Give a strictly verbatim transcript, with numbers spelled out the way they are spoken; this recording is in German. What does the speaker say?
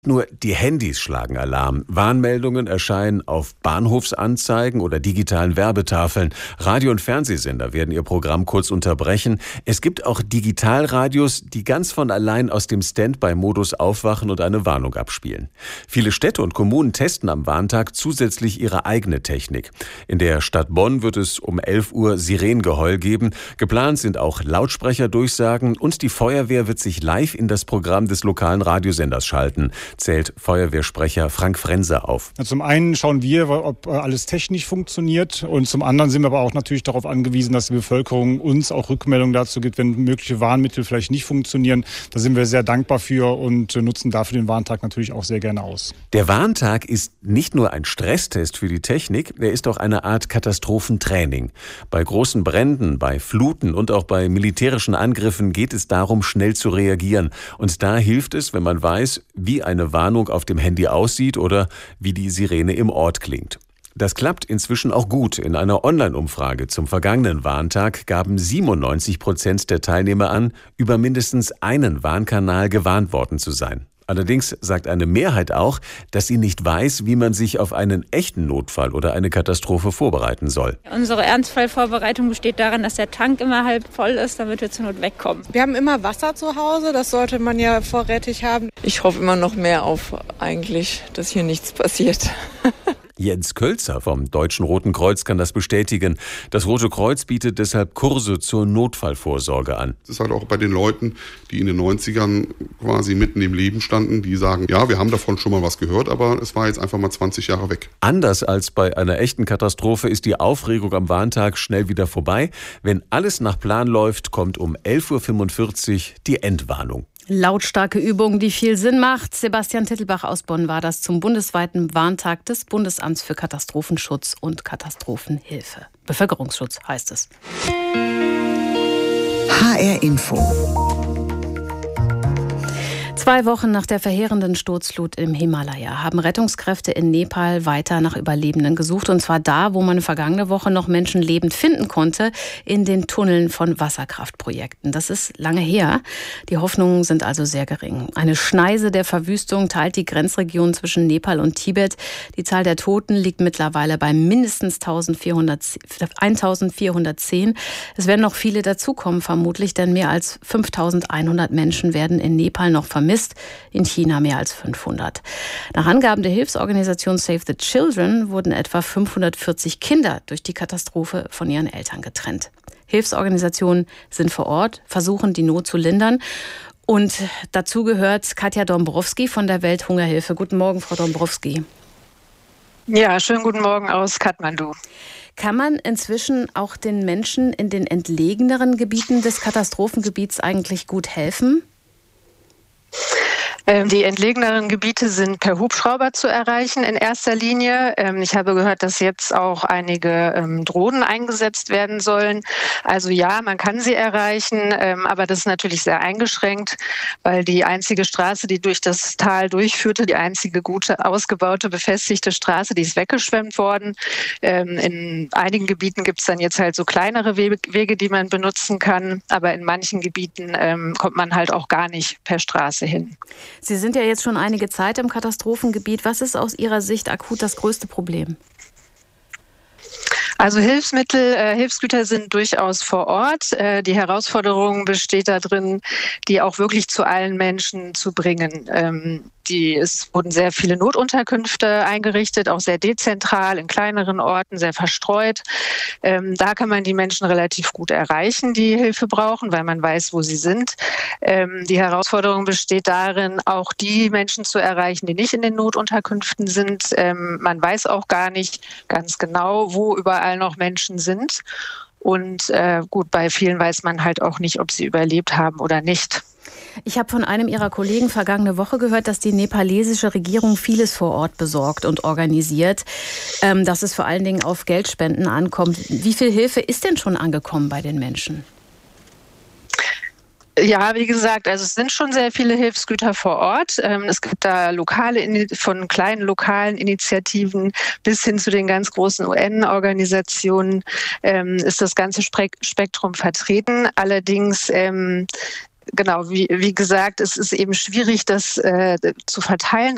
Nur die Handys schlagen Alarm. Warnmeldungen erscheinen auf Bahnhofsanzeigen oder digitalen Werbetafeln. Radio- und Fernsehsender werden ihr Programm kurz unterbrechen. Es gibt auch Digitalradios, die ganz von allein aus dem Standby-Modus aufwachen und eine Warnung abspielen. Viele Städte und Kommunen testen am Warntag zusätzlich ihre eigene Technik. In der Stadt Bonn wird es um elf Uhr Sirenengeheul geben. Geplant sind auch Lautsprecherdurchsagen und die Feuerwehr wird sich live in das Programm des lokalen Radiosenders schalten, zählt Feuerwehrsprecher Frank Frense auf. Zum einen schauen wir, ob alles technisch funktioniert, und zum anderen sind wir aber auch natürlich darauf angewiesen, dass die Bevölkerung uns auch Rückmeldungen dazu gibt, wenn mögliche Warnmittel vielleicht nicht funktionieren. Da sind wir sehr dankbar für und nutzen dafür den Warntag natürlich auch sehr gerne aus. Der Warntag ist nicht nur ein Stresstest für die Technik, er ist auch eine Art Katastrophentraining. Bei großen Bränden, bei Fluten und auch bei militärischen Angriffen geht es darum, schnell zu reagieren. Und da hilft es, wenn man weiß, wie eine Warnung auf dem Handy aussieht oder wie die Sirene im Ort klingt. Das klappt inzwischen auch gut. In einer Online-Umfrage zum vergangenen Warntag gaben siebenundneunzig Prozent der Teilnehmer an, über mindestens einen Warnkanal gewarnt worden zu sein. Allerdings sagt eine Mehrheit auch, dass sie nicht weiß, wie man sich auf einen echten Notfall oder eine Katastrophe vorbereiten soll. Unsere Ernstfallvorbereitung besteht darin, dass der Tank immer halb voll ist, damit wir zur Not wegkommen. Wir haben immer Wasser zu Hause, das sollte man ja vorrätig haben. Ich hoffe immer noch mehr auf eigentlich, dass hier nichts passiert. Jens Kölzer vom Deutschen Roten Kreuz kann das bestätigen. Das Rote Kreuz bietet deshalb Kurse zur Notfallvorsorge an. Es ist halt auch bei den Leuten, die in den neunzigern quasi mitten im Leben standen, die sagen, ja, wir haben davon schon mal was gehört, aber es war jetzt einfach mal zwanzig Jahre weg. Anders als bei einer echten Katastrophe ist die Aufregung am Warntag schnell wieder vorbei. Wenn alles nach Plan läuft, kommt um elf Uhr fünfundvierzig die Endwarnung. Lautstarke Übung, die viel Sinn macht. Sebastian Tittelbach aus Bonn war das zum bundesweiten Warntag des Bundesamts für Katastrophenschutz und Katastrophenhilfe. Bevölkerungsschutz heißt es. H R Info. Zwei Wochen nach der verheerenden Sturzflut im Himalaya haben Rettungskräfte in Nepal weiter nach Überlebenden gesucht. Und zwar da, wo man vergangene Woche noch Menschen lebend finden konnte, in den Tunneln von Wasserkraftprojekten. Das ist lange her. Die Hoffnungen sind also sehr gering. Eine Schneise der Verwüstung teilt die Grenzregion zwischen Nepal und Tibet. Die Zahl der Toten liegt mittlerweile bei mindestens eintausendvierhundertzehn. Es werden noch viele dazukommen, vermutlich, denn mehr als fünftausendeinhundert Menschen werden in Nepal noch vermisst. In China mehr als fünfhundert. Nach Angaben der Hilfsorganisation Save the Children wurden etwa fünfhundertvierzig Kinder durch die Katastrophe von ihren Eltern getrennt. Hilfsorganisationen sind vor Ort, versuchen die Not zu lindern. Und dazu gehört Katja Dombrowski von der Welthungerhilfe. Guten Morgen, Frau Dombrowski. Ja, schönen guten Morgen aus Kathmandu. Kann man inzwischen auch den Menschen in den entlegeneren Gebieten des Katastrophengebiets eigentlich gut helfen? Die entlegeneren Gebiete sind per Hubschrauber zu erreichen in erster Linie. Ich habe gehört, dass jetzt auch einige Drohnen eingesetzt werden sollen. Also ja, man kann sie erreichen, aber das ist natürlich sehr eingeschränkt, weil die einzige Straße, die durch das Tal durchführte, die einzige gute, ausgebaute, befestigte Straße, die ist weggeschwemmt worden. In einigen Gebieten gibt es dann jetzt halt so kleinere Wege, die man benutzen kann, aber in manchen Gebieten kommt man halt auch gar nicht per Straße hin. Sie sind ja jetzt schon einige Zeit im Katastrophengebiet. Was ist aus Ihrer Sicht akut das größte Problem? Also Hilfsmittel, äh, Hilfsgüter sind durchaus vor Ort. Äh, die Herausforderung besteht darin, die auch wirklich zu allen Menschen zu bringen. Ähm, die, es wurden sehr viele Notunterkünfte eingerichtet, auch sehr dezentral, in kleineren Orten, sehr verstreut. Ähm, da kann man die Menschen relativ gut erreichen, die Hilfe brauchen, weil man weiß, wo sie sind. Ähm, die Herausforderung besteht darin, auch die Menschen zu erreichen, die nicht in den Notunterkünften sind. Ähm, man weiß auch gar nicht ganz genau, wo überall noch Menschen sind. Und äh, gut, bei vielen weiß man halt auch nicht, ob sie überlebt haben oder nicht. Ich habe von einem Ihrer Kollegen vergangene Woche gehört, dass die nepalesische Regierung vieles vor Ort besorgt und organisiert, ähm, dass es vor allen Dingen auf Geldspenden ankommt. Wie viel Hilfe ist denn schon angekommen bei den Menschen? Ja, wie gesagt, also es sind schon sehr viele Hilfsgüter vor Ort. Es gibt da lokale, von kleinen lokalen Initiativen bis hin zu den ganz großen U N-Organisationen ist das ganze Spektrum vertreten. Allerdings Genau, wie, wie gesagt, es ist eben schwierig, das äh, zu verteilen.